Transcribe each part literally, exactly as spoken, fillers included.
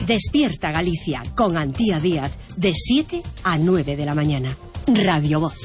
Despierta Galicia con Antía Díaz de siete a nueve de la mañana. Radio Voz.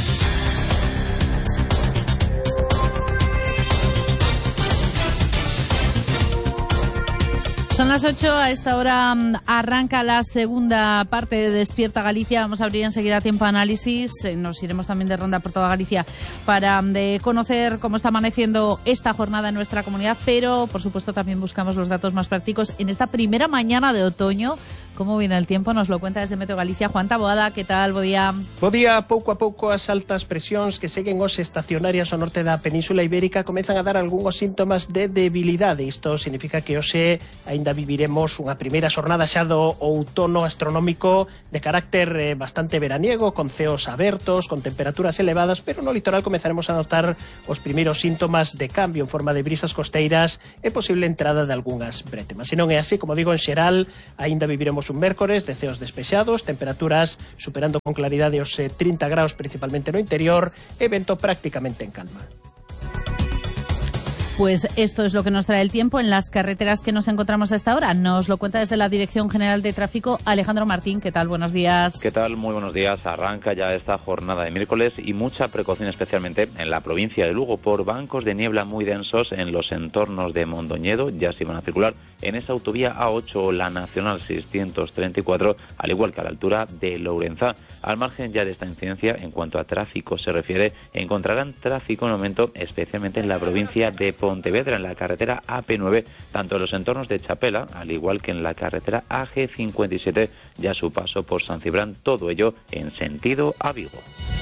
Son las ocho, a esta hora arranca la segunda parte de Despierta Galicia. Vamos a abrir enseguida tiempo a análisis. Nos iremos también de ronda por toda Galicia para de conocer cómo está amaneciendo esta jornada en nuestra comunidad, pero por supuesto también buscamos los datos más prácticos en esta primera mañana de otoño. ¿Cómo viene el tiempo? Nos lo cuenta desde Meteo Galicia Juan Taboada. ¿Qué tal? Bo día. Bo día. Pouco a pouco as altas presións que seguen os estacionarias ao norte da Península Ibérica comezan a dar algúns síntomas de debilidade. Isto significa que hoxe aínda viviremos unha primeira xornada xa do outono astronómico de carácter eh, bastante veraniego, con ceos abertos, con temperaturas elevadas, pero no litoral comezaremos a notar os primeiros síntomas de cambio en forma de brisas costeiras e posible entrada de algunhas brétemas. Se non é así, como digo, en xeral aínda viviremos un mércores de ceos despexados, temperaturas superando con claridade os eh, trinta graus principalmente no interior e vento prácticamente en calma. Pues esto es lo que nos trae el tiempo en las carreteras que nos encontramos a esta hora. Nos lo cuenta desde la Dirección General de Tráfico Alejandro Martín. ¿Qué tal? Buenos días. ¿Qué tal? Muy buenos días. Arranca ya esta jornada de miércoles y mucha precaución especialmente en la provincia de Lugo por bancos de niebla muy densos en los entornos de Mondoñedo. Ya se van a circular en esa autovía A ocho o la Nacional seiscientos treinta y cuatro, al igual que a la altura de Lourenzá. Al margen ya de esta incidencia, en cuanto a tráfico se refiere, encontrarán tráfico en aumento especialmente en la provincia de Pontevedra, en la carretera A P nueve, tanto en los entornos de Chapela, al igual que en la carretera A G cincuenta y siete, ya su paso por San Cibrán, todo ello en sentido a Vigo.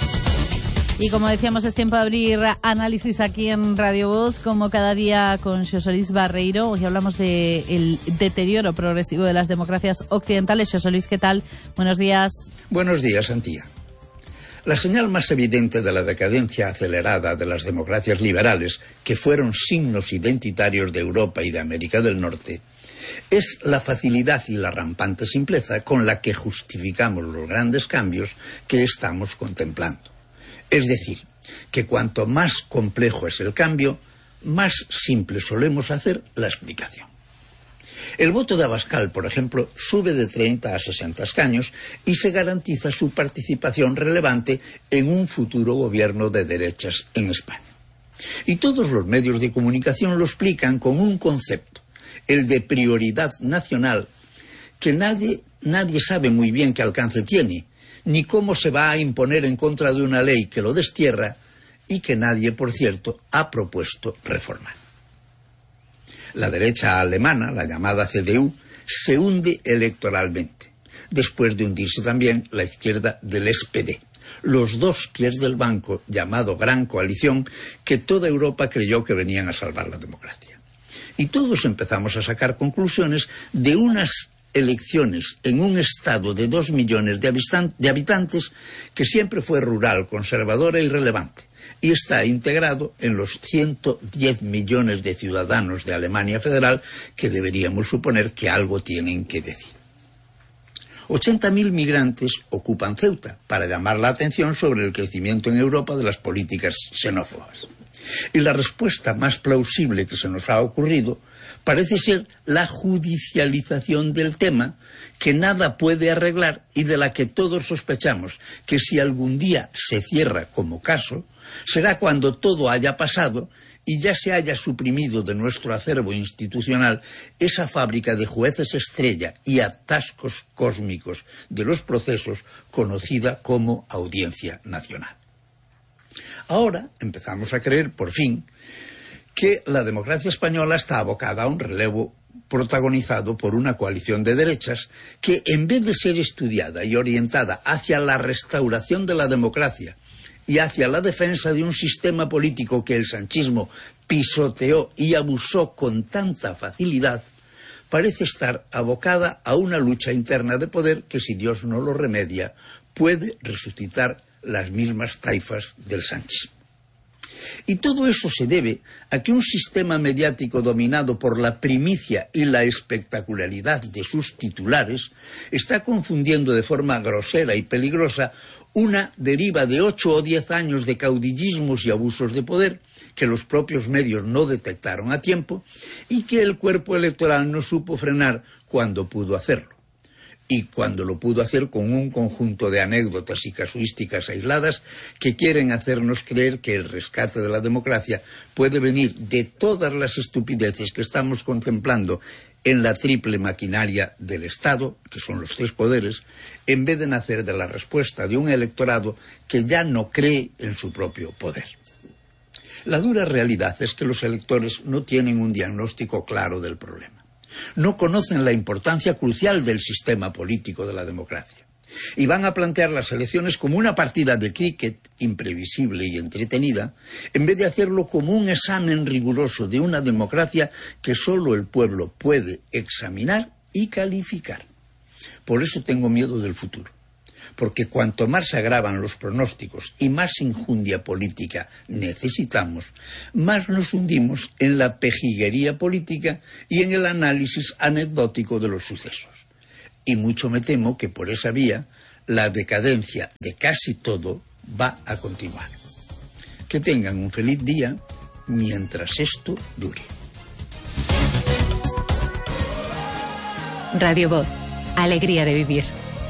Y como decíamos, es tiempo de abrir análisis aquí en Radio Voz, como cada día con Xosé Luis Barreiro. Hoy hablamos del deterioro progresivo de las democracias occidentales. Xosé Luis, ¿qué tal? Buenos días. Buenos días, Antía. La señal más evidente de la decadencia acelerada de las democracias liberales, que fueron signos identitarios de Europa y de América del Norte, es la facilidad y la rampante simpleza con la que justificamos los grandes cambios que estamos contemplando. Es decir, que cuanto más complejo es el cambio, más simple solemos hacer la explicación. El voto de Abascal, por ejemplo, sube de treinta a sesenta escaños y se garantiza su participación relevante en un futuro gobierno de derechas en España. Y todos los medios de comunicación lo explican con un concepto, el de prioridad nacional, que nadie, nadie sabe muy bien qué alcance tiene, ni cómo se va a imponer en contra de una ley que lo destierra y que nadie, por cierto, ha propuesto reformar. La derecha alemana, la llamada C D U, se hunde electoralmente, después de hundirse también la izquierda del S P D, los dos pies del banco llamado Gran Coalición que toda Europa creyó que venían a salvar la democracia. Y todos empezamos a sacar conclusiones de unas elecciones en un estado de dos millones de habitantes que siempre fue rural, conservadora y relevante, y está integrado en los ciento diez millones de ciudadanos de Alemania Federal que deberíamos suponer que algo tienen que decir. ochenta mil migrantes ocupan Ceuta para llamar la atención sobre el crecimiento en Europa de las políticas xenófobas. Y la respuesta más plausible que se nos ha ocurrido parece ser la judicialización del tema, que nada puede arreglar y de la que todos sospechamos que si algún día se cierra como caso, será cuando todo haya pasado y ya se haya suprimido de nuestro acervo institucional esa fábrica de jueces estrella y atascos cósmicos de los procesos conocida como Audiencia Nacional. Ahora empezamos a creer, por fin, que la democracia española está abocada a un relevo protagonizado por una coalición de derechas que, en vez de ser estudiada y orientada hacia la restauración de la democracia y hacia la defensa de un sistema político que el sanchismo pisoteó y abusó con tanta facilidad, parece estar abocada a una lucha interna de poder que, si Dios no lo remedia, puede resucitar las mismas taifas del sanchismo. Y todo eso se debe a que un sistema mediático dominado por la primicia y la espectacularidad de sus titulares está confundiendo de forma grosera y peligrosa una deriva de ocho o diez años de caudillismos y abusos de poder que los propios medios no detectaron a tiempo y que el cuerpo electoral no supo frenar cuando pudo hacerlo. Y cuando lo pudo hacer con un conjunto de anécdotas y casuísticas aisladas que quieren hacernos creer que el rescate de la democracia puede venir de todas las estupideces que estamos contemplando en la triple maquinaria del Estado, que son los tres poderes, en vez de nacer de la respuesta de un electorado que ya no cree en su propio poder. La dura realidad es que los electores no tienen un diagnóstico claro del problema. No conocen la importancia crucial del sistema político de la democracia y van a plantear las elecciones como una partida de críquet imprevisible y entretenida, en vez de hacerlo como un examen riguroso de una democracia que solo el pueblo puede examinar y calificar. Por eso tengo miedo del futuro, porque cuanto más se agravan los pronósticos y más injundia política necesitamos, más nos hundimos en la pejiguería política y en el análisis anecdótico de los sucesos. Y mucho me temo que por esa vía la decadencia de casi todo va a continuar. Que tengan un feliz día mientras esto dure. Radio Voz, alegría de vivir.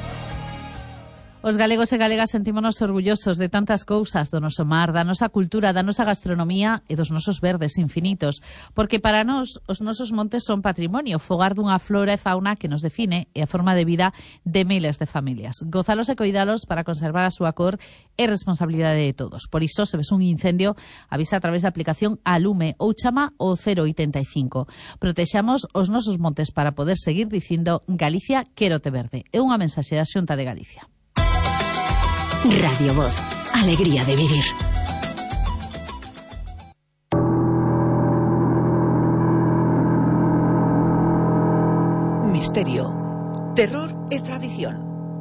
Os galegos e galegas sentímonos orgullosos de tantas cousas do noso mar, da nosa cultura, da nosa gastronomía e dos nosos verdes infinitos, porque para nós os nosos montes son patrimonio, fogar dunha flora e fauna que nos define e a forma de vida de miles de familias. Gozalos e coidalos para conservar a súa cor é responsabilidade de todos. Por iso, se ves un incendio, avisa a través da aplicación Alume ou chama o cero oitenta e cinco. Protexamos os nosos montes para poder seguir dicindo Galicia quérote verde. É unha mensaxe da Xunta de Galicia. Radio Voz, alegría de vivir. Misterio, terror e tradición.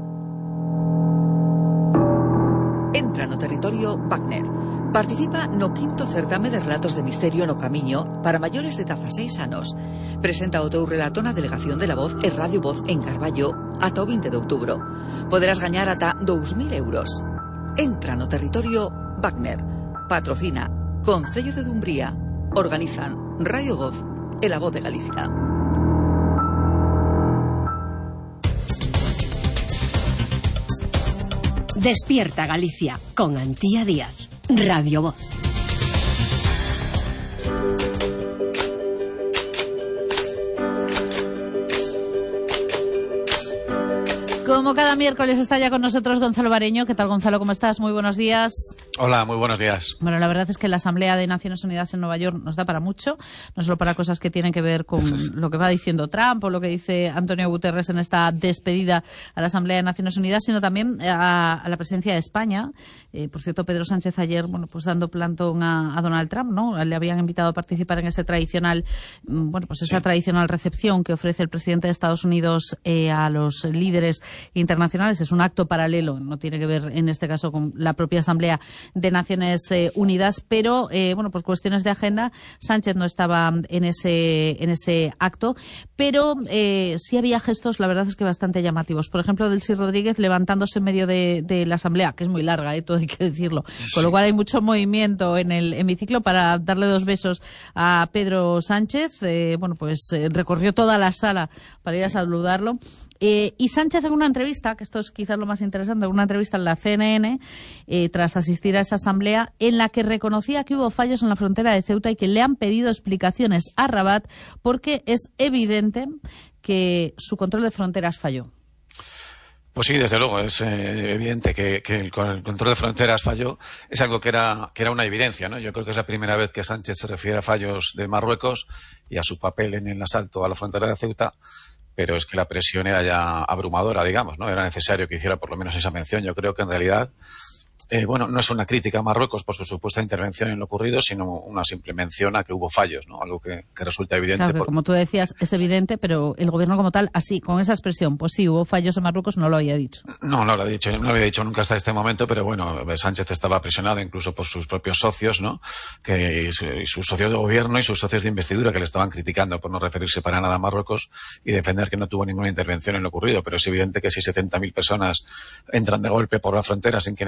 Entra no territorio Wagner. Participa no quinto certame de relatos de misterio no Camiño para maiores de dezaseis anos. Presenta o teu relato na Delegación de la Voz e Radio Voz en Carballo ata o vinte de outubro. Poderás gañar ata dous mil euros. Entra no territorio Wagner. Patrocina Concello de Dumbría. Organizan Radio Voz e la Voz de Galicia. Despierta Galicia con Antía Díaz. Radio Voz. Como cada miércoles está ya con nosotros Gonzalo Bareño. ¿Qué tal, Gonzalo? ¿Cómo estás? Muy buenos días. Hola, muy buenos días. Bueno, la verdad es que la Asamblea de Naciones Unidas en Nueva York nos da para mucho, no solo para cosas que tienen que ver con sí, sí. lo que va diciendo Trump o lo que dice Antonio Guterres en esta despedida a la Asamblea de Naciones Unidas, sino también a, a la presidencia de España. Eh, por cierto, Pedro Sánchez ayer, bueno, pues dando plantón a, a Donald Trump, ¿no? Le habían invitado a participar en ese tradicional, bueno, pues esa sí. tradicional recepción que ofrece el presidente de Estados Unidos eh, a los líderes internacionales. Es un acto paralelo, no tiene que ver en este caso con la propia Asamblea de Naciones eh, Unidas, pero eh, bueno, pues cuestiones de agenda. Sánchez no estaba en ese en ese acto, pero eh, sí había gestos, la verdad es que bastante llamativos. Por ejemplo, Delcy Rodríguez levantándose en medio de, de la Asamblea, que es muy larga, eh, todo hay que decirlo, sí. con lo cual hay mucho movimiento en el hemiciclo para darle dos besos a Pedro Sánchez. Eh, bueno, pues eh, recorrió toda la sala para ir a saludarlo. Eh, y Sánchez en una entrevista, que esto es quizás lo más interesante, en una entrevista en la C N N, eh, tras asistir a esa asamblea, en la que reconocía que hubo fallos en la frontera de Ceuta y que le han pedido explicaciones a Rabat porque es evidente que su control de fronteras falló. Pues sí, desde luego, es eh, evidente que, que el, el control de fronteras falló. Es algo que era, que era una evidencia, ¿no? Yo creo que es la primera vez que Sánchez se refiere a fallos de Marruecos y a su papel en el asalto a la frontera de Ceuta. Pero es que la presión era ya abrumadora, digamos, ¿no? Era necesario que hiciera por lo menos esa mención. Yo creo que en realidad, eh, bueno, no es una crítica a Marruecos por su supuesta intervención en lo ocurrido, sino una simple mención a que hubo fallos, ¿no? Algo que, que resulta evidente. Claro, que por... como tú decías, es evidente, pero el gobierno como tal, así, con esa expresión, pues sí, hubo fallos en Marruecos, no lo había dicho. No, no lo había dicho, no lo había dicho nunca hasta este momento, pero bueno, Sánchez estaba presionado incluso por sus propios socios, ¿no? Que, y sus socios de gobierno y sus socios de investidura que le estaban criticando por no referirse para nada a Marruecos y defender que no tuvo ninguna intervención en lo ocurrido. Pero es evidente que si setenta mil personas entran de golpe por la frontera sin que nadie lo impida,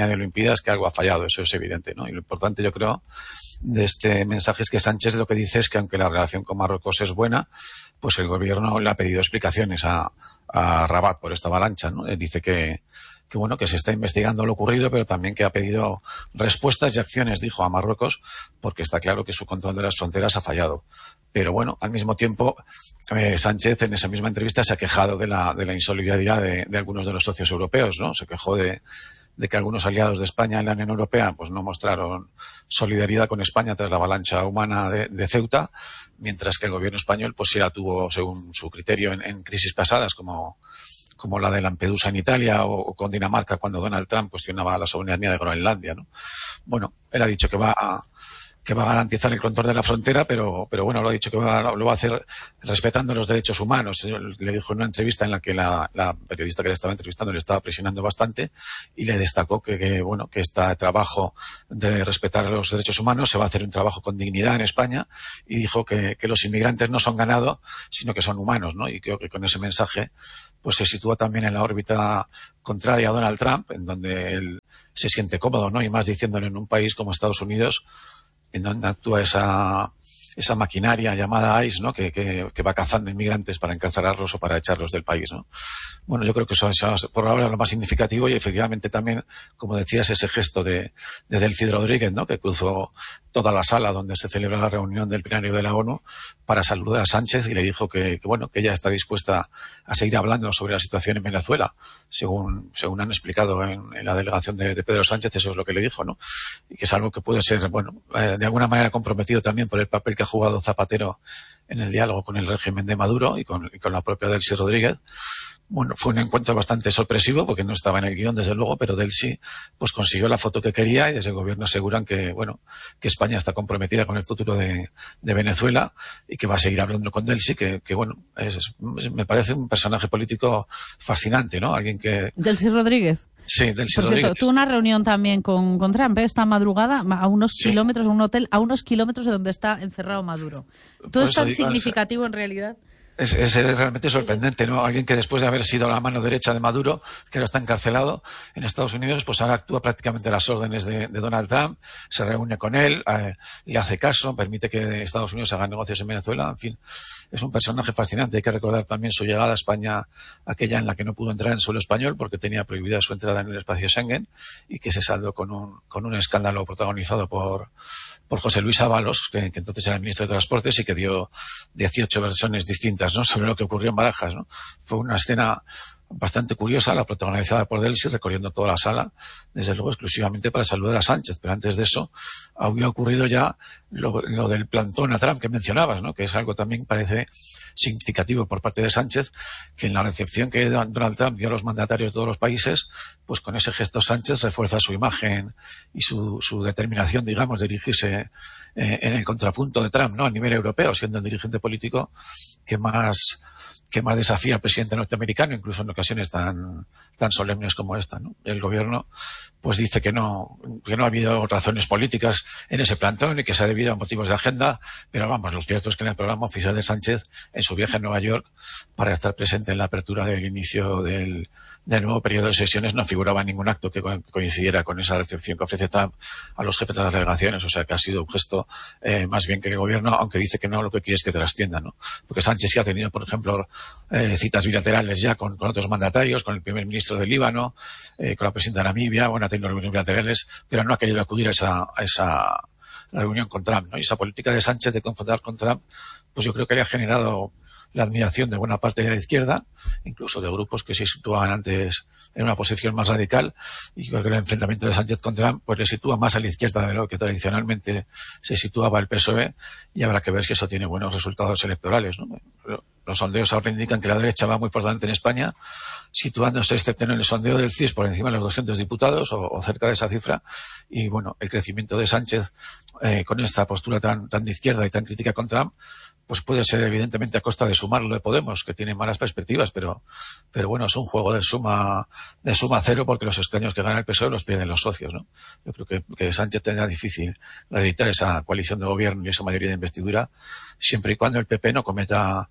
es que algo ha fallado, eso es evidente, ¿no? Y lo importante, yo creo, de este mensaje es que Sánchez lo que dice es que aunque la relación con Marruecos es buena, pues el gobierno le ha pedido explicaciones a, a Rabat por esta avalancha, ¿no? Él dice que, que bueno, que se está investigando lo ocurrido, pero también que ha pedido respuestas y acciones, dijo, a Marruecos, porque está claro que su control de las fronteras ha fallado. Pero bueno, al mismo tiempo, eh, Sánchez en esa misma entrevista se ha quejado de la, de la insolidaridad de, de algunos de los socios europeos, ¿no? Se quejó de, de que algunos aliados de España en la Unión Europea pues no mostraron solidaridad con España tras la avalancha humana de, de Ceuta, mientras que el gobierno español pues sí la tuvo, según su criterio, en, en crisis pasadas, como, como la de Lampedusa en Italia o, o con Dinamarca cuando Donald Trump cuestionaba la soberanía de Groenlandia, ¿no? Bueno, él ha dicho que va a que va a garantizar el control de la frontera, pero, pero bueno, lo ha dicho que va, lo va a hacer respetando los derechos humanos. Le dijo en una entrevista en la que la, la periodista que le estaba entrevistando le estaba presionando bastante y le destacó que, que, bueno, que este trabajo de respetar los derechos humanos se va a hacer un trabajo con dignidad en España, y dijo que, que los inmigrantes no son ganado, sino que son humanos, ¿no? Y creo que con ese mensaje pues se sitúa también en la órbita contraria a Donald Trump, en donde él se siente cómodo, ¿no? Y más diciéndolo en un país como Estados Unidos, en donde actúa esa, esa maquinaria llamada ICE, ¿no? Que, que, que va cazando inmigrantes para encarcelarlos o para echarlos del país, ¿no? Bueno, yo creo que eso es por ahora lo más significativo, y efectivamente también, como decías, ese gesto de, de Delcy Rodríguez, ¿no? Que cruzó toda la sala donde se celebra la reunión del plenario de la ONU para saludar a Sánchez, y le dijo que, que bueno, que ella está dispuesta a seguir hablando sobre la situación en Venezuela, según, según han explicado en, en la delegación de, de Pedro Sánchez. Eso es lo que le dijo, ¿no? Y que es algo que puede ser, bueno, eh, de alguna manera comprometido también por el papel que ha jugado Zapatero en el diálogo con el régimen de Maduro y con, y con la propia Delcy Rodríguez. Bueno, fue un encuentro bastante sorpresivo porque no estaba en el guión, desde luego, pero Delcy pues consiguió la foto que quería, y desde el gobierno aseguran que, bueno, que España está comprometida con el futuro de, de Venezuela y que va a seguir hablando con Delcy, que, que bueno, es, es, me parece un personaje político fascinante, ¿no? Alguien que... Delcy Rodríguez. Sí, Delcy Por Rodríguez. cierto, tuvo una reunión también con, con Trump, ¿eh? Esta madrugada, a unos Sí. kilómetros, un hotel, a unos kilómetros de donde está encerrado Maduro. ¿Todo Por es eso tan digo, significativo en realidad? Es, es realmente sorprendente, ¿no? Alguien que después de haber sido la mano derecha de Maduro, que ahora está encarcelado en Estados Unidos, pues ahora actúa prácticamente a las órdenes de, de Donald Trump, se reúne con él, eh, le hace caso, permite que Estados Unidos haga negocios en Venezuela. En fin, es un personaje fascinante. Hay que recordar también su llegada a España, aquella en la que no pudo entrar en suelo español porque tenía prohibida su entrada en el espacio Schengen, y que se saldó con un, con un escándalo protagonizado por, por José Luis Ábalos, que, que entonces era el ministro de Transportes, y que dio dieciocho versiones distintas, ¿no? Sobre lo que ocurrió en Barajas, ¿no? Fue una escena bastante curiosa, la protagonizada por Delcy, recorriendo toda la sala, desde luego exclusivamente para saludar a Sánchez. Pero antes de eso había ocurrido ya lo, lo del plantón a Trump que mencionabas, ¿no? Que es algo también parece significativo por parte de Sánchez, que en la recepción que Donald Trump dio a los mandatarios de todos los países, pues con ese gesto Sánchez refuerza su imagen y su, su determinación, digamos, de dirigirse eh, en el contrapunto de Trump, ¿no? A nivel europeo, siendo el dirigente político que más que más desafía al presidente norteamericano, incluso en ocasiones tan tan solemnes como esta, ¿no? El gobierno pues dice que no que no ha habido razones políticas en ese plantón y que se ha debido a motivos de agenda, pero vamos, lo cierto es que en el programa oficial de Sánchez, en su viaje a Nueva York para estar presente en la apertura del inicio del, del nuevo periodo de sesiones, no figuraba ningún acto que coincidiera con esa recepción que ofrece Trump a los jefes de las delegaciones. O sea que ha sido un gesto eh, más bien que el gobierno, aunque dice que no, lo que quiere es que trascienda, ¿no? Porque Sánchez sí ha tenido, por ejemplo, eh, citas bilaterales ya con, con otros mandatarios, con el primer ministro de Líbano, eh, con la presidenta de Namibia. Bueno, ha tenido reuniones bilaterales, pero no ha querido acudir a esa, a esa reunión con Trump, ¿no? Y esa política de Sánchez de confrontar con Trump, pues yo creo que le ha generado la admiración de buena parte de la izquierda, incluso de grupos que se situaban antes en una posición más radical, y creo que el enfrentamiento de Sánchez con Trump pues le sitúa más a la izquierda de lo que tradicionalmente se situaba el P S O E, y habrá que ver si eso tiene buenos resultados electorales, ¿no? Los sondeos ahora indican que la derecha va muy por delante en España, situándose, excepto en el sondeo del C I S, por encima de los doscientos diputados o, o cerca de esa cifra. Y bueno, el crecimiento de Sánchez eh, con esta postura tan, tan de izquierda y tan crítica con Trump, pues puede ser evidentemente a costa de sumar lo de Podemos, que tiene malas perspectivas, pero, pero bueno, es un juego de suma, de suma cero, porque los escaños que gana el P S O E los pierden los socios, ¿no? Yo creo que, que Sánchez tendrá difícil reeditar esa coalición de gobierno y esa mayoría de investidura, siempre y cuando el P P no cometa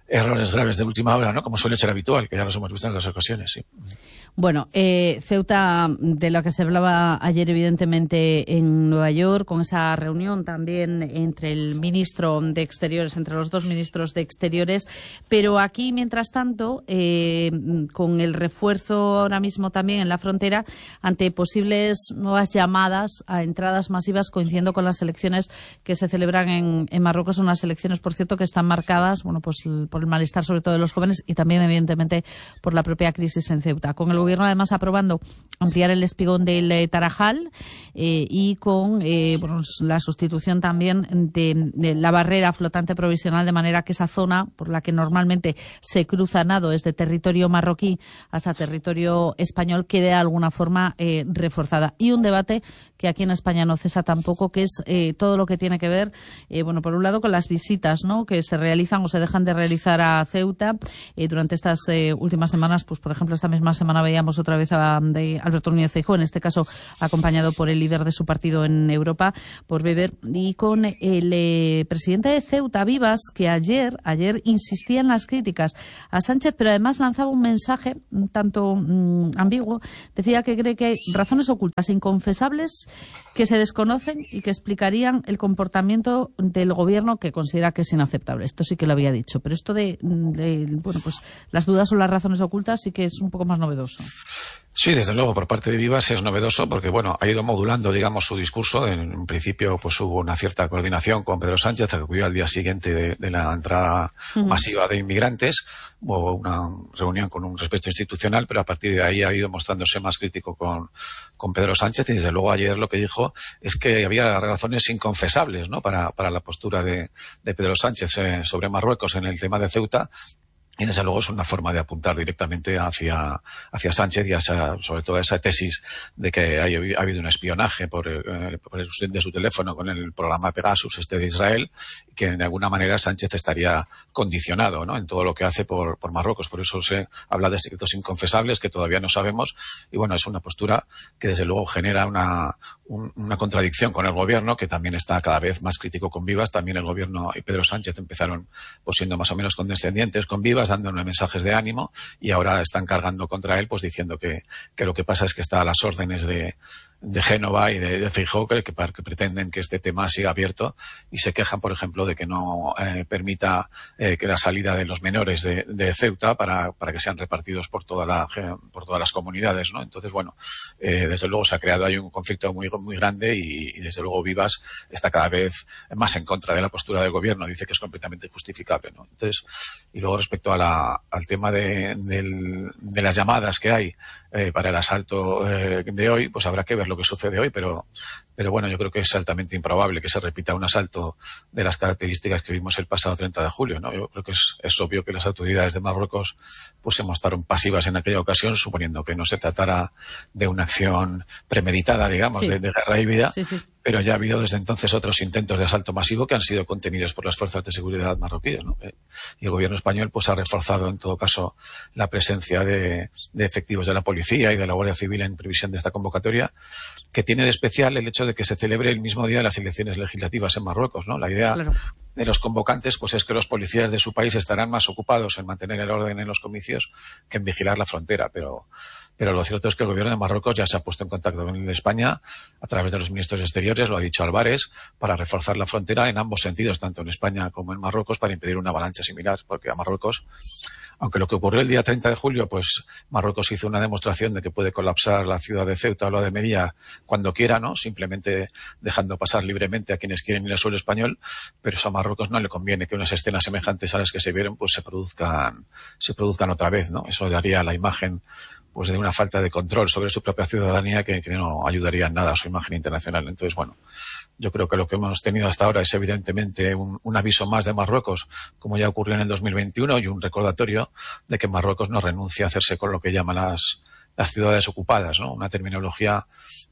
errores graves de última hora, ¿no? Como suele ser habitual, que ya los hemos visto en otras ocasiones, sí. Bueno, eh, Ceuta, de lo que se hablaba ayer evidentemente en Nueva York, con esa reunión también entre el ministro de Exteriores, entre los dos ministros de Exteriores, pero aquí, mientras tanto, eh, con el refuerzo ahora mismo también en la frontera, ante posibles nuevas llamadas a entradas masivas, coincidiendo con las elecciones que se celebran en, en Marruecos, unas elecciones, por cierto, que están marcadas, bueno, pues por el malestar sobre todo de los jóvenes y también, evidentemente, por la propia crisis en Ceuta. Con el gobierno además aprobando ampliar el espigón del eh, Tarajal eh, y con eh, bueno, la sustitución también de, de la barrera flotante provisional, de manera que esa zona por la que normalmente se cruza nado desde territorio marroquí hasta territorio español quede de alguna forma eh, reforzada. Y un debate que aquí en España no cesa tampoco, que es eh, todo lo que tiene que ver, eh, bueno, por un lado con las visitas, ¿no?, que se realizan o se dejan de realizar a Ceuta eh, durante estas eh, últimas semanas. Pues, por ejemplo, esta misma semana veíamos otra vez a de Alberto Núñez Feijóo, en este caso acompañado por el líder de su partido en Europa, por Weber, y con el eh, presidente de Ceuta, Vivas, que ayer, ayer insistía en las críticas a Sánchez, pero además lanzaba un mensaje un tanto mmm, ambiguo. Decía que cree que hay razones ocultas e inconfesables que se desconocen y que explicarían el comportamiento del gobierno, que considera que es inaceptable. Esto sí que lo había dicho, pero esto de, de bueno, pues las dudas o las razones ocultas sí que es un poco más novedoso. Sí, desde luego, por parte de Vivas es novedoso porque, bueno, ha ido modulando, digamos, su discurso. En, en principio, pues hubo una cierta coordinación con Pedro Sánchez, que acudió al día siguiente de, de la entrada uh-huh. masiva de inmigrantes. Hubo una reunión con un respeto institucional, pero a partir de ahí ha ido mostrándose más crítico con, con Pedro Sánchez. Y desde luego ayer lo que dijo es que había razones inconfesables, ¿no?, para, para la postura de, de Pedro Sánchez eh, sobre Marruecos en el tema de Ceuta. Y desde luego es una forma de apuntar directamente hacia, hacia Sánchez y a esa, sobre todo a esa tesis de que hay, ha habido un espionaje por, eh, por el, de su teléfono con el programa Pegasus este de Israel, y que de alguna manera Sánchez estaría condicionado, ¿no?, en todo lo que hace por, por Marruecos. Por eso se habla de secretos inconfesables que todavía no sabemos. Y bueno, es una postura que desde luego genera una, un, una contradicción con el gobierno, que también está cada vez más crítico con Vivas. También el gobierno y Pedro Sánchez empezaron pues siendo más o menos condescendientes con Vivas, dándole mensajes de ánimo, y ahora están cargando contra él, pues diciendo que, que lo que pasa es que está a las órdenes de, de Génova y de, de Feijóo, que, que, que pretenden que este tema siga abierto, y se quejan, por ejemplo, de que no eh, permita eh, que la salida de los menores de, de Ceuta para, para que sean repartidos por toda la por todas las comunidades, ¿no? Entonces, bueno, eh, desde luego se ha creado ahí un conflicto muy muy grande y, y desde luego Vivas está cada vez más en contra de la postura del gobierno, dice que es completamente justificable, ¿no? Entonces, y luego respecto a la, al tema de, del, de las llamadas que hay eh, para el asalto eh, de hoy, pues habrá que ver lo que sucede hoy, pero pero bueno, yo creo que es altamente improbable que se repita un asalto de las características que vimos el pasado treinta de julio, ¿no? Yo creo que es, es obvio que las autoridades de Marruecos pues se mostraron pasivas en aquella ocasión, suponiendo que no se tratara de una acción premeditada, digamos, sí. de, de guerra híbrida. Sí, sí. Pero ya ha habido desde entonces otros intentos de asalto masivo que han sido contenidos por las fuerzas de seguridad marroquíes, ¿no? Y el gobierno español pues ha reforzado en todo caso la presencia de, de efectivos de la policía y de la Guardia Civil en previsión de esta convocatoria, que tiene de especial el hecho de que se celebre el mismo día de las elecciones legislativas en Marruecos, ¿no? La idea claro. de los convocantes pues es que los policías de su país estarán más ocupados en mantener el orden en los comicios que en vigilar la frontera, pero Pero lo cierto es que el gobierno de Marruecos ya se ha puesto en contacto con el de España a través de los ministros exteriores, lo ha dicho Álvarez, para reforzar la frontera en ambos sentidos, tanto en España como en Marruecos, para impedir una avalancha similar, porque a Marruecos, aunque lo que ocurrió el día treinta de julio, pues Marruecos hizo una demostración de que puede colapsar la ciudad de Ceuta o la de Melilla cuando quiera, ¿no? Simplemente dejando pasar libremente a quienes quieren ir al suelo español, pero eso a Marruecos no le conviene que unas escenas semejantes a las que se vieron pues se produzcan, se produzcan otra vez, ¿no? Eso daría la imagen pues de una falta de control sobre su propia ciudadanía que, que no ayudaría en nada a su imagen internacional. Entonces, bueno, yo creo que lo que hemos tenido hasta ahora es evidentemente un, un aviso más de Marruecos, como ya ocurrió en el dos mil veintiuno, y un recordatorio de que Marruecos no renuncia a hacerse con lo que llaman las, las ciudades ocupadas, ¿no? Una terminología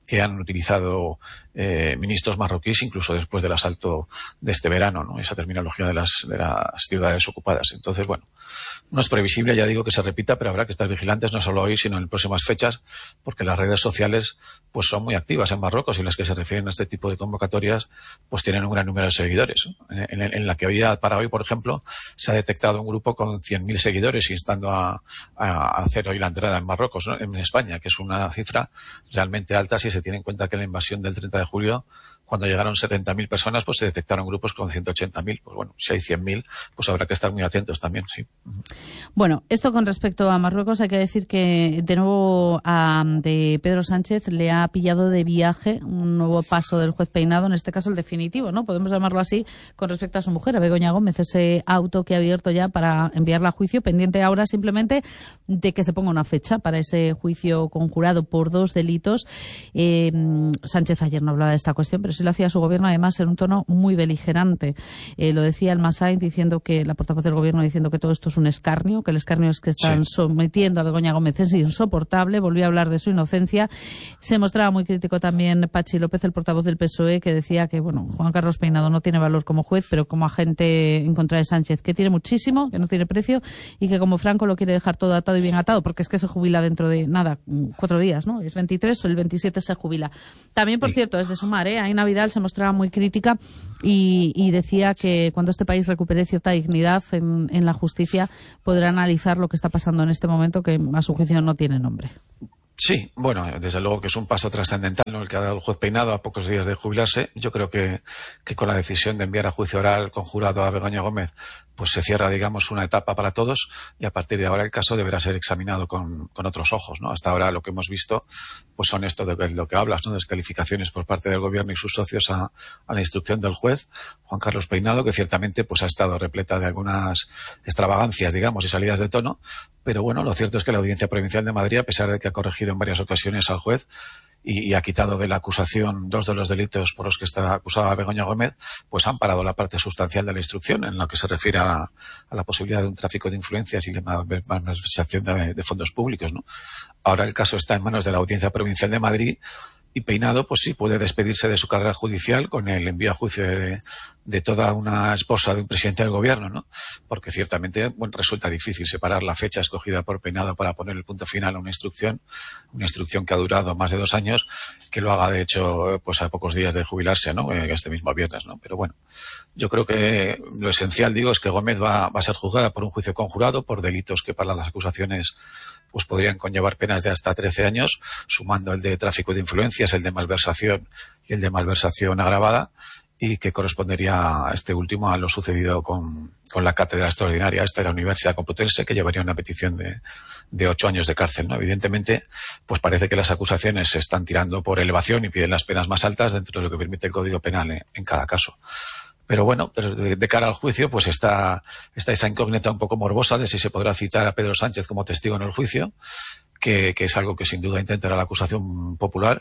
que han utilizado eh, ministros marroquíes incluso después del asalto de este verano, ¿no? Esa terminología de las, de las ciudades ocupadas. Entonces, bueno, no es previsible, ya digo, que se repita, pero habrá que estar vigilantes no solo hoy, sino en próximas fechas, porque las redes sociales pues son muy activas en Marruecos y las que se refieren a este tipo de convocatorias pues tienen un gran número de seguidores, ¿no? En, en, en la que había, para hoy, por ejemplo, se ha detectado un grupo con cien mil seguidores instando a, a hacer hoy la entrada en Marruecos, ¿no? En España, que es una cifra realmente alta si se tiene en cuenta que la invasión del treinta de julio, cuando llegaron setenta mil personas, pues se detectaron grupos con ciento ochenta mil. Pues bueno, si hay cien mil, pues habrá que estar muy atentos también, sí. Bueno, esto con respecto a Marruecos, hay que decir que de nuevo a de Pedro Sánchez le ha pillado de viaje un nuevo paso del juez Peinado, en este caso el definitivo, ¿no? Podemos llamarlo así, con respecto a su mujer, a Begoña Gómez, ese auto que ha abierto ya para enviarla a juicio, pendiente ahora simplemente de que se ponga una fecha para ese juicio conjurado por dos delitos. Eh, Sánchez ayer no hablaba de esta cuestión, pero sí lo hacía su gobierno, además en un tono muy beligerante. Eh, lo decía el Masain diciendo que, la portavoz del gobierno diciendo que todo esto es un escarnio, que el escarnio es que están sí. sometiendo a Begoña Gómez es insoportable, volvió a hablar de su inocencia. Se mostraba muy crítico también Pachi López, el portavoz del P S O E, que decía que, bueno, Juan Carlos Peinado no tiene valor como juez, pero como agente en contra de Sánchez, que tiene muchísimo, que no tiene precio, y que como Franco lo quiere dejar todo atado y bien atado, porque es que se jubila dentro de, nada, cuatro días, ¿no? Es veintitrés, o el veintisiete se jubila. También, por sí. cierto, es de sumar, ¿eh? Aina Vidal se mostraba muy crítica y, y decía que cuando este país recupere cierta dignidad en, en la justicia, podrá analizar lo que está pasando en este momento, que a su juicio no tiene nombre. Sí, bueno, desde luego que es un paso trascendental, ¿no?, el que ha dado el juez Peinado a pocos días de jubilarse. Yo creo que, que con la decisión de enviar a juicio oral conjurado a Begoña Gómez, pues se cierra, digamos, una etapa para todos, y a partir de ahora el caso deberá ser examinado con, con otros ojos, ¿no? Hasta ahora lo que hemos visto pues son esto de lo que hablas, ¿no?, descalificaciones por parte del gobierno y sus socios a, a la instrucción del juez Juan Carlos Peinado, que ciertamente pues ha estado repleta de algunas extravagancias, digamos, y salidas de tono. Pero bueno, lo cierto es que la Audiencia Provincial de Madrid, a pesar de que ha corregido en varias ocasiones al juez y, y ha quitado de la acusación dos de los delitos por los que está acusada Begoña Gómez, pues han parado la parte sustancial de la instrucción en lo que se refiere a, a la posibilidad de un tráfico de influencias y de malversación de, de fondos públicos, ¿no? Ahora el caso está en manos de la Audiencia Provincial de Madrid, y Peinado, pues sí, puede despedirse de su carrera judicial con el envío a juicio de, de toda una esposa de un presidente del gobierno, ¿no? Porque ciertamente, bueno, resulta difícil separar la fecha escogida por Peinado para poner el punto final a una instrucción, una instrucción que ha durado más de dos años, que lo haga, de hecho, pues a pocos días de jubilarse, ¿no?, este mismo viernes, ¿no? Pero bueno, yo creo que lo esencial, digo, es que Gómez va, va a ser juzgada por un juicio conjurado por delitos que para las acusaciones pues podrían conllevar penas de hasta trece años, sumando el de tráfico de influencias, el de malversación y el de malversación agravada, y que correspondería a este último a lo sucedido con, con la cátedra extraordinaria esta de la Universidad Complutense, que llevaría una petición de, de ocho años de cárcel, ¿no? Evidentemente, pues parece que las acusaciones se están tirando por elevación y piden las penas más altas dentro de lo que permite el Código Penal en, en cada caso. Pero bueno, de, de cara al juicio, pues está, está esa incógnita un poco morbosa de si se podrá citar a Pedro Sánchez como testigo en el juicio, que, que es algo que sin duda intentará la acusación popular,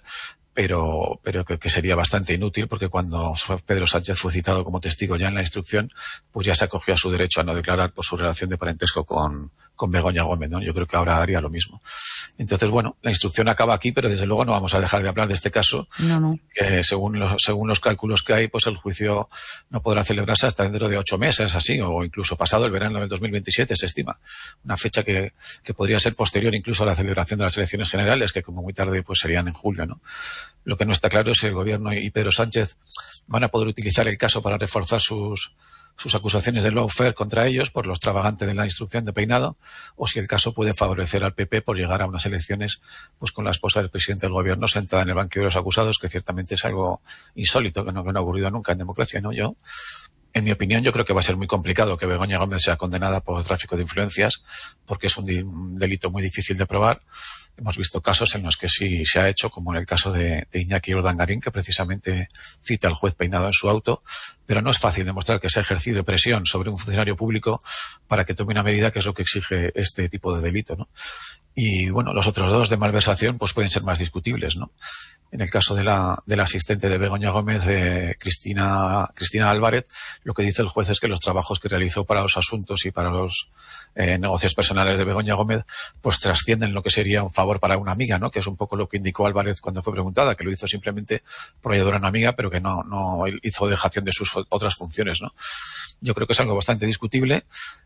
pero, pero que, que sería bastante inútil, porque cuando Pedro Sánchez fue citado como testigo ya en la instrucción, pues ya se acogió a su derecho a no declarar por su relación de parentesco con, con Begoña Gómez, ¿no? Yo creo que ahora haría lo mismo. Entonces, bueno, la instrucción acaba aquí, pero desde luego no vamos a dejar de hablar de este caso. No, no. Que según los, según los cálculos que hay, pues el juicio no podrá celebrarse hasta dentro de ocho meses, así, o incluso pasado el verano del dos mil veintisiete, se estima. Una fecha que, que podría ser posterior incluso a la celebración de las elecciones generales, que como muy tarde pues serían en julio, ¿no? Lo que no está claro es si el gobierno y Pedro Sánchez van a poder utilizar el caso para reforzar sus sus acusaciones de lawfare contra ellos por lo extravagante de la instrucción de Peinado, o si el caso puede favorecer al P P por llegar a unas elecciones pues con la esposa del presidente del gobierno sentada en el banquillo de los acusados, que ciertamente es algo insólito, que no, que no ha ocurrido nunca en democracia, ¿no? Yo, en mi opinión, yo creo que va a ser muy complicado que Begoña Gómez sea condenada por tráfico de influencias, porque es un, un delito muy difícil de probar. Hemos visto casos en los que sí se ha hecho, como en el caso de, de Iñaki Urdangarín, que precisamente cita al juez Peinado en su auto, pero no es fácil demostrar que se ha ejercido presión sobre un funcionario público para que tome una medida, que es lo que exige este tipo de delito, ¿no? Y bueno, los otros dos de malversación pues pueden ser más discutibles, ¿no? en el caso de la, de la asistente de Begoña Gómez, eh, Cristina, Cristina Álvarez, lo que dice el juez es que los trabajos que realizó para los asuntos y para los eh, negocios personales de Begoña Gómez, pues trascienden lo que sería un favor para una amiga, ¿no? Que es un poco lo que indicó Álvarez cuando fue preguntada, que lo hizo simplemente por ayudar a una amiga, pero que no, no hizo dejación de sus otras funciones, ¿no? Yo creo que es algo bastante discutible.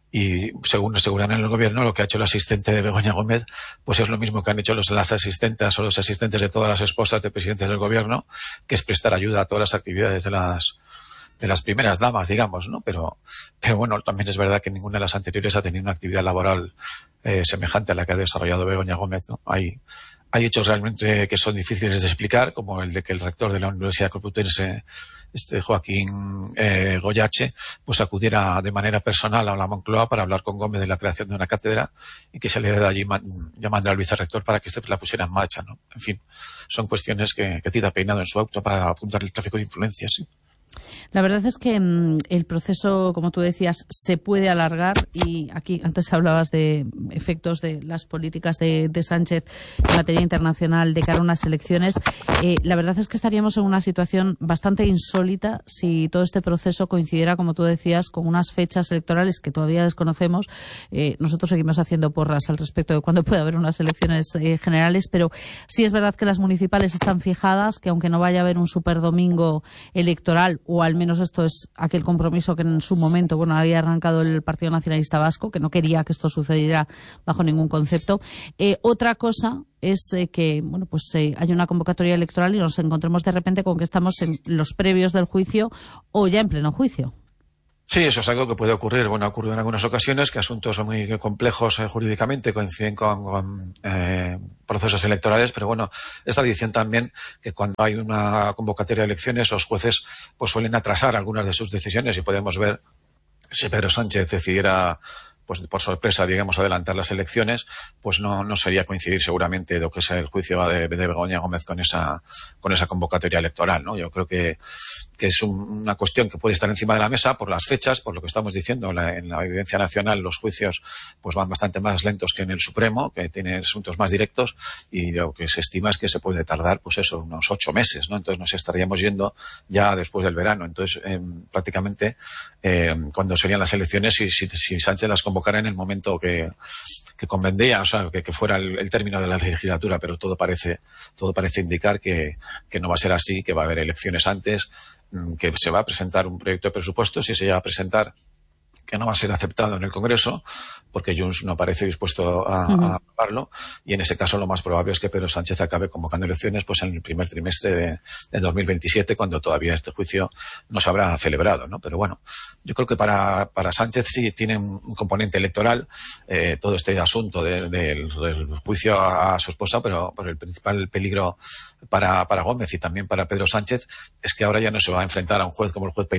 Y según aseguran en el gobierno, lo que ha hecho el asistente de Begoña Gómez, pues es lo mismo que han hecho los, las asistentes o los asistentes de todas las esposas de presidentes del gobierno, que es prestar ayuda a todas las actividades de las de las primeras damas, digamos, ¿no? Pero, pero bueno, también es verdad que ninguna de las anteriores ha tenido una actividad laboral eh, semejante a la que ha desarrollado Begoña Gómez, ¿no? Hay, hay hechos realmente que son difíciles de explicar, como el de que el rector de la Universidad Complutense, este Joaquín eh, Goyache, pues acudiera de manera personal a la Moncloa para hablar con Gómez de la creación de una cátedra y que saliera de allí man, llamando al vicerrector para que este la pusiera en marcha, ¿no? En fin, son cuestiones que, que cita Peinado en su auto para apuntar el tráfico de influencias, ¿sí? La verdad es que mmm, el proceso, como tú decías, se puede alargar y aquí antes hablabas de efectos de las políticas de, de Sánchez en materia internacional de cara a unas elecciones. Eh, la verdad es que estaríamos en una situación bastante insólita si todo este proceso coincidiera, como tú decías, con unas fechas electorales que todavía desconocemos. Eh, nosotros seguimos haciendo porras al respecto de cuándo puede haber unas elecciones eh, generales, pero sí es verdad que las municipales están fijadas, que aunque no vaya a haber un superdomingo electoral, o al menos esto es aquel compromiso que en su momento, bueno, había arrancado el Partido Nacionalista Vasco, que no quería que esto sucediera bajo ningún concepto. Eh, otra cosa es eh, que, bueno, pues eh, hay una convocatoria electoral y nos encontremos de repente con que estamos en los previos del juicio o ya en pleno juicio. Sí, eso es algo que puede ocurrir. Bueno, ha ocurrido en algunas ocasiones que asuntos son muy complejos eh, jurídicamente, coinciden con, con eh, procesos electorales, pero bueno, es tradición también que cuando hay una convocatoria de elecciones, los jueces pues suelen atrasar algunas de sus decisiones y podemos ver si Pedro Sánchez decidiera, pues por sorpresa, digamos, adelantar las elecciones, pues no, no sería coincidir seguramente lo que es el juicio de, de Begoña Gómez con esa, con esa convocatoria electoral, ¿no? Yo creo que, que es un, una cuestión que puede estar encima de la mesa por las fechas, por lo que estamos diciendo. La, en la Audiencia Nacional los juicios pues van bastante más lentos que en el Supremo, que tiene asuntos más directos, y lo que se estima es que se puede tardar, pues eso, unos ocho meses, ¿no? Entonces nos estaríamos yendo ya después del verano. Entonces, eh, prácticamente, eh, cuando serían las elecciones, si, si, si Sánchez las convocara en el momento que, que convendría, o sea, que, que fuera el, el término de la legislatura, pero todo parece, todo parece indicar que, que no va a ser así, que va a haber elecciones antes, que se va a presentar un proyecto de presupuesto, si se llega a presentar, que no va a ser aceptado en el Congreso, porque Junts no parece dispuesto a, uh-huh. a aprobarlo, y en ese caso lo más probable es que Pedro Sánchez acabe convocando elecciones pues en el primer trimestre de, de dos mil veintisiete, cuando todavía este juicio no se habrá celebrado, ¿no? Pero bueno, yo creo que para, para Sánchez sí tiene un componente electoral eh, todo este asunto de, de, del juicio a, a su esposa, pero, pero el principal peligro para, para Gómez y también para Pedro Sánchez es que ahora ya no se va a enfrentar a un juez como el juez Peinado,